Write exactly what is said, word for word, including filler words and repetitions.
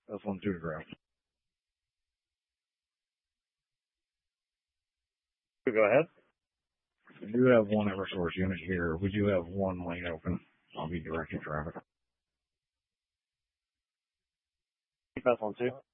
That's one two to ground. Go ahead. We do have one Eversource unit here. We do have one lane open. I'll be directing traffic. That's one two.